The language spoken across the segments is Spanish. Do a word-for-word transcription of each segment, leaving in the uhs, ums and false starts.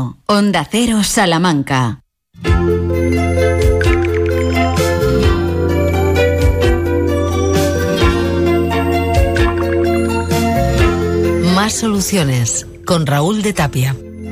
uno, Onda Cero Salamanca. Más soluciones, con Raúl de Tapia.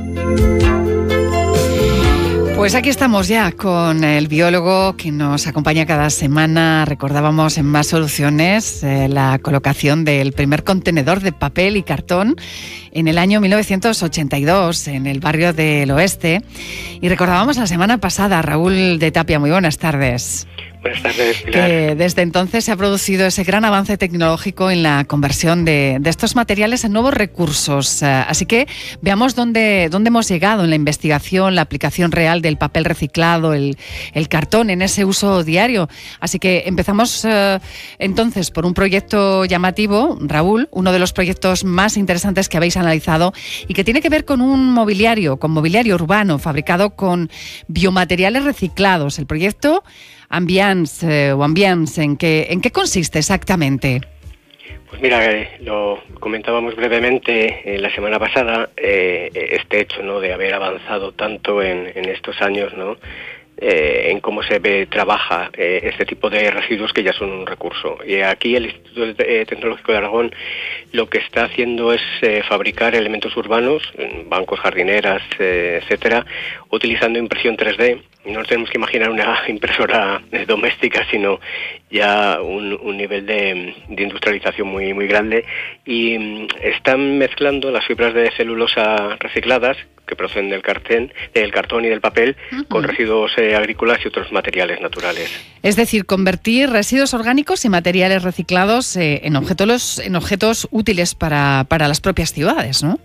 Pues aquí estamos ya con el biólogo que nos acompaña cada semana. Recordábamos en Más Soluciones eh, la colocación del primer contenedor de papel y cartón en el año mil novecientos ochenta y dos en el barrio del Oeste. Y recordábamos la semana pasada, Raúl de Tapia, muy buenas tardes. Buenas tardes, Pilar. Que desde entonces se ha producido ese gran avance tecnológico en la conversión de, de estos materiales en nuevos recursos. Así que veamos dónde, dónde hemos llegado en la investigación, la aplicación real del papel reciclado, el, el cartón en ese uso diario. Así que empezamos eh, entonces por un proyecto llamativo, Raúl, uno de los proyectos más interesantes que habéis analizado y que tiene que ver con un mobiliario, con mobiliario urbano fabricado con biomateriales reciclados. El proyecto Ambiance eh, o Ambiance, ¿en qué, ¿en qué consiste exactamente? Pues mira, eh, lo comentábamos brevemente eh, la semana pasada, eh, este hecho, ¿no?, de haber avanzado tanto en, en estos años, ¿no?, Eh, en cómo se ve, trabaja eh, este tipo de residuos que ya son un recurso. Y aquí el Instituto Tecnológico de Aragón lo que está haciendo es eh, fabricar elementos urbanos, bancos, jardineras, eh, etcétera, utilizando impresión tres D. No nos tenemos que imaginar una impresora doméstica, sino ya un, un nivel de, de industrialización muy muy grande. Y mm, están mezclando las fibras de celulosa recicladas que proceden del cartón, del cartón y del papel, uh-huh, con residuos eh, agrícolas y otros materiales naturales. Es decir, convertir residuos orgánicos y materiales reciclados eh, en objetos en objetos útiles para, para las propias ciudades, ¿no?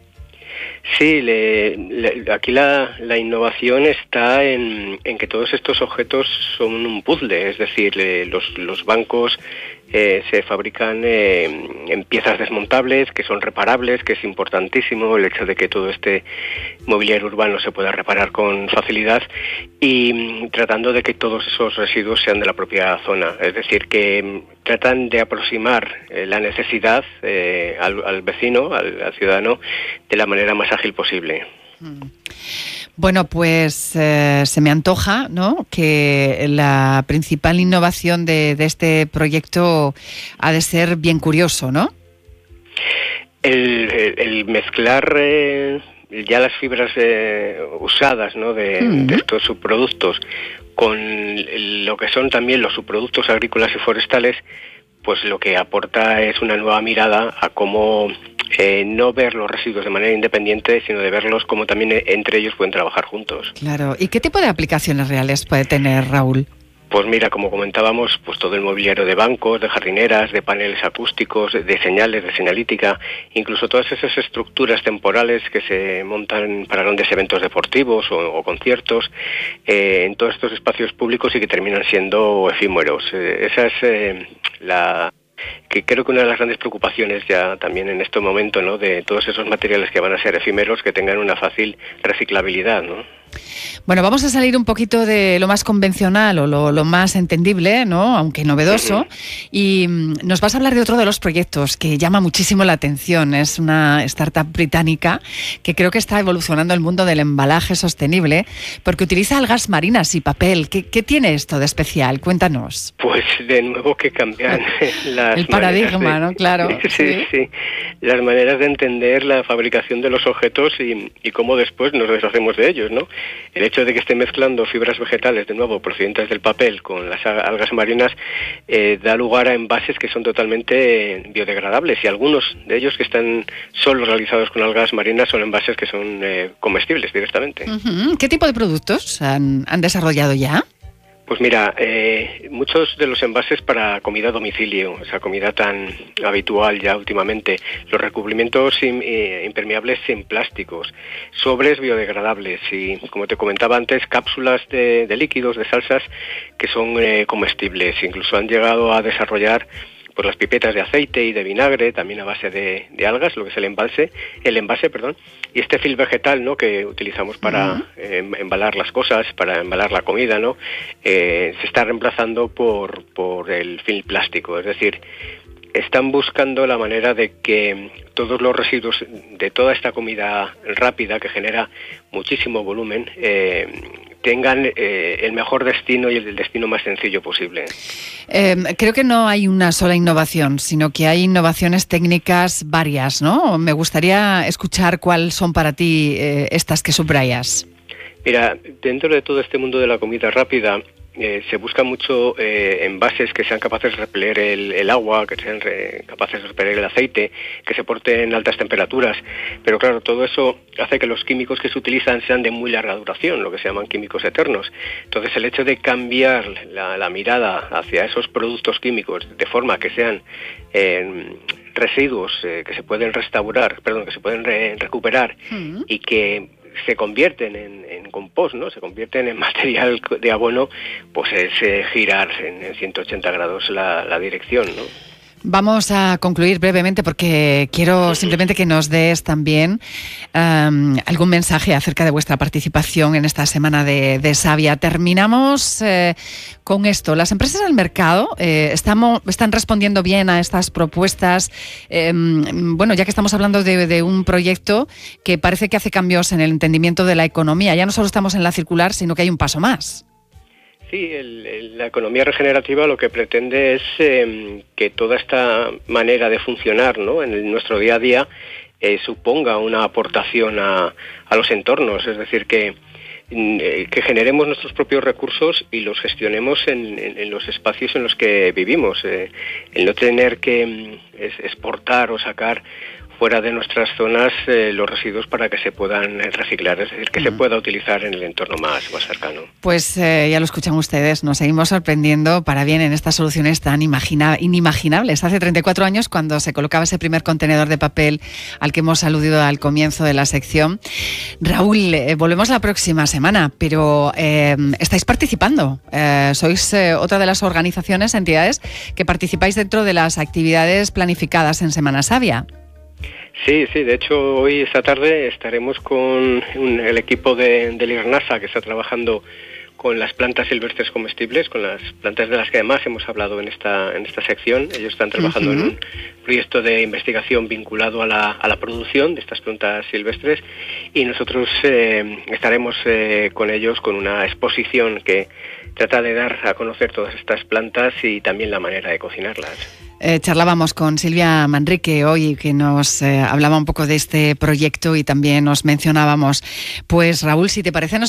Sí, le, le, aquí la, la innovación está en, en que todos estos objetos son un puzzle, es decir, le, los, los bancos eh, se fabrican eh, en piezas desmontables, que son reparables, que es importantísimo el hecho de que todo este mobiliario urbano se pueda reparar con facilidad, y tratando de que todos esos residuos sean de la propia zona, es decir, que tratan de aproximar eh, la necesidad eh, al, al vecino, al, al ciudadano, de la manera más ágil posible. Bueno, pues eh, se me antoja, ¿no?, que la principal innovación de, de este proyecto ha de ser bien curioso, ¿no? El, el, el mezclar eh, ya las fibras eh, usadas, ¿no?, de, uh-huh, de estos subproductos con lo que son también los subproductos agrícolas y forestales, pues lo que aporta es una nueva mirada a cómo eh, no ver los residuos de manera independiente, sino de verlos como también entre ellos pueden trabajar juntos. Claro. ¿Y qué tipo de aplicaciones reales puede tener, Raúl? Pues mira, como comentábamos, pues todo el mobiliario de bancos, de jardineras, de paneles acústicos, de señales, de señalítica, incluso todas esas estructuras temporales que se montan para grandes eventos deportivos o, o conciertos, eh, en todos estos espacios públicos y que terminan siendo efímeros. Eh, esa es eh, la... que creo que una de las grandes preocupaciones ya también en este momento, ¿no?, de todos esos materiales que van a ser efímeros, que tengan una fácil reciclabilidad, ¿no? Bueno, vamos a salir un poquito de lo más convencional o lo, lo más entendible, ¿no?, aunque novedoso, uh-huh, y nos vas a hablar de otro de los proyectos que llama muchísimo la atención. Es una startup británica que creo que está evolucionando el mundo del embalaje sostenible porque utiliza algas marinas y papel. ¿Qué, qué tiene esto de especial? Cuéntanos. Pues de nuevo que cambian las el paradigma, de, ¿no? Claro. Sí, sí, sí, las maneras de entender la fabricación de los objetos y, y cómo después nos deshacemos de ellos, ¿no? El hecho de que esté mezclando fibras vegetales, de nuevo, procedentes del papel con las algas marinas, eh, da lugar a envases que son totalmente biodegradables, y algunos de ellos que están solo realizados con algas marinas son envases que son eh, comestibles directamente. Uh-huh. ¿Qué tipo de productos han, han desarrollado ya? Pues mira, eh, muchos de los envases para comida a domicilio, esa comida tan habitual ya últimamente, los recubrimientos in, eh, impermeables sin plásticos, sobres biodegradables y, como te comentaba antes, cápsulas de, de líquidos, de salsas que son eh, comestibles. Incluso han llegado a desarrollar pues las pipetas de aceite y de vinagre, también a base de, de algas, lo que es el envase, el envase, perdón, y este film vegetal, ¿no?, que utilizamos para uh-huh. eh, embalar las cosas, para embalar la comida, ¿no?, eh, se está reemplazando por por el film plástico, es decir, están buscando la manera de que todos los residuos de toda esta comida rápida, que genera muchísimo volumen, eh, tengan eh, el mejor destino y el destino más sencillo posible. Eh, creo que no hay una sola innovación, sino que hay innovaciones técnicas varias, ¿no? Me gustaría escuchar cuáles son para ti eh, estas que subrayas. Mira, dentro de todo este mundo de la comida rápida, Eh, se busca mucho eh, envases que sean capaces de repeler el, el agua, que sean re, capaces de repeler el aceite, que se porten en altas temperaturas, pero claro, todo eso hace que los químicos que se utilizan sean de muy larga duración, lo que se llaman químicos eternos. Entonces el hecho de cambiar la, la mirada hacia esos productos químicos de forma que sean eh, residuos eh, que se pueden restaurar, perdón, que se pueden re, recuperar mm. y que se convierten en, en compost, ¿no? Se convierten en material de abono, pues es eh, girar en, en ciento ochenta grados la, la dirección, ¿no? Vamos a concluir brevemente porque quiero simplemente que nos des también um, algún mensaje acerca de vuestra participación en esta semana de, de Savia. Terminamos eh, con esto. Las empresas del mercado eh, estamos, están respondiendo bien a estas propuestas. Eh, bueno, ya que estamos hablando de, de un proyecto que parece que hace cambios en el entendimiento de la economía. Ya no solo estamos en la circular, sino que hay un paso más. Sí, el, el, la economía regenerativa lo que pretende es eh, que toda esta manera de funcionar, ¿no?, en el, nuestro día a día eh, suponga una aportación a, a los entornos, es decir, que, eh, que generemos nuestros propios recursos y los gestionemos en, en, en los espacios en los que vivimos. Eh, el no tener que es, exportar o sacar fuera de nuestras zonas eh, los residuos para que se puedan reciclar, es decir, que mm. se pueda utilizar en el entorno más, más cercano. Pues eh, ya lo escuchan ustedes, nos seguimos sorprendiendo para bien en estas soluciones tan imagina- inimaginables. Hace treinta y cuatro años, cuando se colocaba ese primer contenedor de papel al que hemos aludido al comienzo de la sección. Raúl, eh, volvemos la próxima semana, pero eh, estáis participando. Eh, sois eh, otra de las organizaciones, entidades, que participáis dentro de las actividades planificadas en Semana Savia. Sí, sí, de hecho hoy, esta tarde, estaremos con un, el equipo de, del IRNASA, que está trabajando con las plantas silvestres comestibles, con las plantas de las que además hemos hablado en esta en esta sección. Ellos están trabajando uh-huh. en un proyecto de investigación vinculado a la, a la producción de estas plantas silvestres, y nosotros eh, estaremos eh, con ellos con una exposición que trata de dar a conocer todas estas plantas y también la manera de cocinarlas. Eh, charlábamos con Silvia Manrique hoy, que nos eh, hablaba un poco de este proyecto, y también nos mencionábamos. Pues Raúl, si te parece, nos